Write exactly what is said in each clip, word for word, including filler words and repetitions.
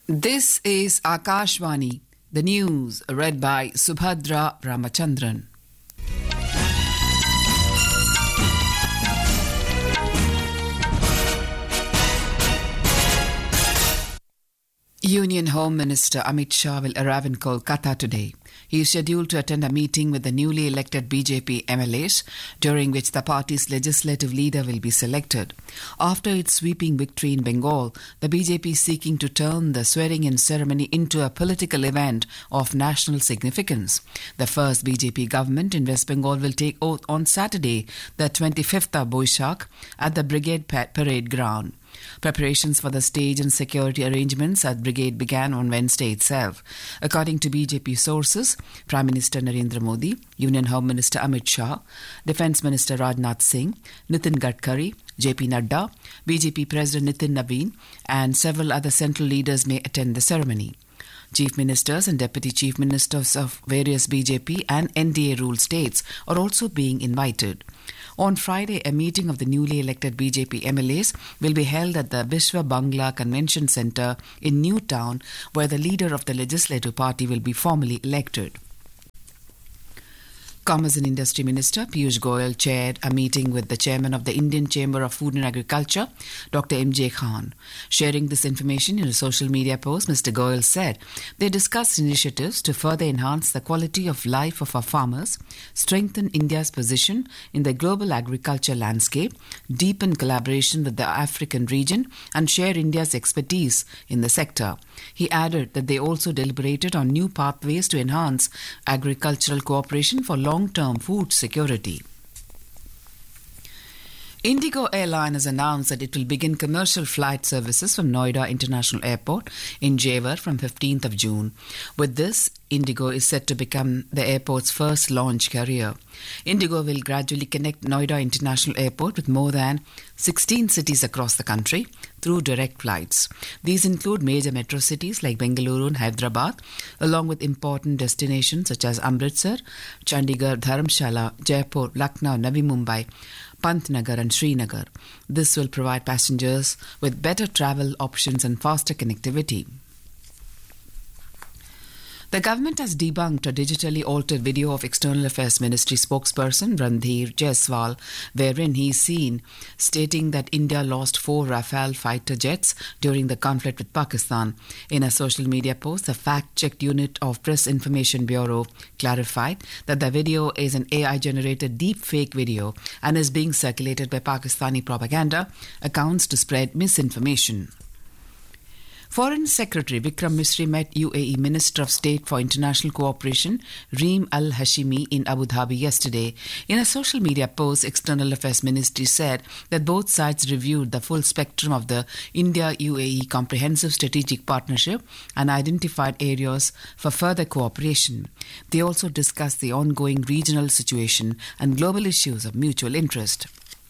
This is Akashvani, the news read by Subhadra Ramachandran. Union Home Minister Amit Shah will arrive in Kolkata today. He is scheduled to attend a meeting with the newly elected B J P M L As, during which the party's legislative leader will be selected. After its sweeping victory in Bengal, the B J P is seeking to turn the swearing-in ceremony into a political event of national significance. The first B J P government in West Bengal will take oath on Saturday, the twenty-fifth of Boishakh, at the Brigade Parade Ground. Preparations for the stage and security arrangements at Brigade began on Wednesday itself. According to B J P sources, Prime Minister Narendra Modi, Union Home Minister Amit Shah, Defence Minister Rajnath Singh, Nitin Gadkari, J P Nadda, B J P President Nitin Naveen and several other central leaders may attend the ceremony. Chief Ministers and Deputy Chief Ministers of various B J P and N D A-ruled states are also being invited. On Friday, a meeting of the newly elected B J P M L As will be held at the Vishwa Bangla Convention Centre in Newtown, where the leader of the Legislative Party will be formally elected. Commerce and Industry Minister Piyush Goyal chaired a meeting with the chairman of the Indian Chamber of Food and Agriculture, Doctor M J Khan. Sharing this information in a social media post, Mister Goyal said they discussed initiatives to further enhance the quality of life of our farmers, strengthen India's position in the global agriculture landscape, deepen collaboration with the African region, and share India's expertise in the sector. He added that they also deliberated on new pathways to enhance agricultural cooperation for long-term food security. Indigo Airline has announced that it will begin commercial flight services from Noida International Airport in Jewar from fifteenth of June. With this, Indigo is set to become the airport's first launch carrier. Indigo will gradually connect Noida International Airport with more than sixteen cities across the country through direct flights. These include major metro cities like Bengaluru and Hyderabad, along with important destinations such as Amritsar, Chandigarh, Dharamshala, Jaipur, Lucknow, Navi Mumbai, Pantnagar and Srinagar. This will provide passengers with better travel options and faster connectivity. The government has debunked a digitally altered video of External Affairs Ministry spokesperson Randhir Jaiswal, wherein he is seen stating that India lost four Rafale fighter jets during the conflict with Pakistan. In a social media post, the fact-checked unit of Press Information Bureau clarified that the video is an A I-generated deep-fake video and is being circulated by Pakistani propaganda accounts to spread misinformation. Foreign Secretary Vikram Misri met U A E Minister of State for International Cooperation Reem Al Hashimi in Abu Dhabi yesterday. In a social media post, External Affairs Ministry said that both sides reviewed the full spectrum of the India-U A E Comprehensive Strategic Partnership and identified areas for further cooperation. They also discussed the ongoing regional situation and global issues of mutual interest.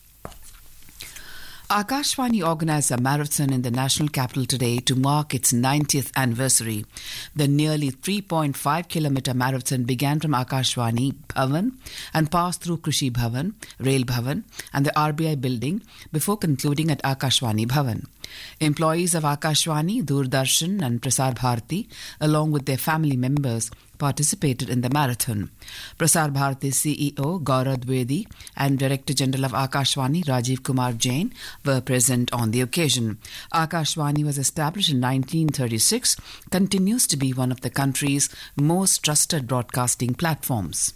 Akashvani organised a marathon in the national capital today to mark its ninetieth anniversary. The nearly three point five kilometre marathon began from Akashvani Bhavan and passed through Krishi Bhavan, Rail Bhavan and the R B I building before concluding at Akashvani Bhavan. Employees of Akashvani, Doordarshan and Prasar Bharati, along with their family members, participated in the marathon. Prasar Bharati C E O Gaurav Dwivedi and Director General of Akashvani Rajiv Kumar Jain were present on the occasion. Akashvani was established in nineteen thirty-six, continues to be one of the country's most trusted broadcasting platforms.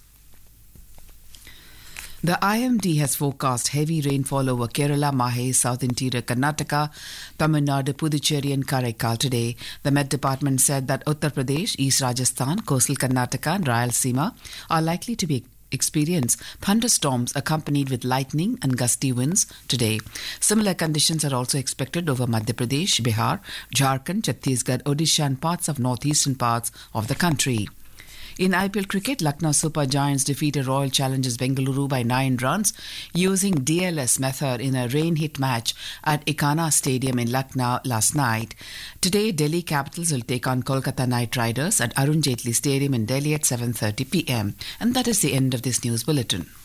The I M D has forecast heavy rainfall over Kerala, Mahe, South Interior Karnataka, Tamil Nadu, Puducherry and Karaikal today. The Met Department said that Uttar Pradesh, East Rajasthan, Coastal Karnataka and Rayalaseema are likely to be experience thunderstorms accompanied with lightning and gusty winds today. Similar conditions are also expected over Madhya Pradesh, Bihar, Jharkhand, Chhattisgarh, Odisha and parts of northeastern parts of the country. In I P L cricket, Lucknow Super Giants defeated Royal Challengers Bengaluru by nine runs using D L S method in a rain-hit match at Ikana Stadium in Lucknow last night. Today, Delhi Capitals will take on Kolkata Knight Riders at Arun Jaitley Stadium in Delhi at seven thirty p m. And that is the end of this news bulletin.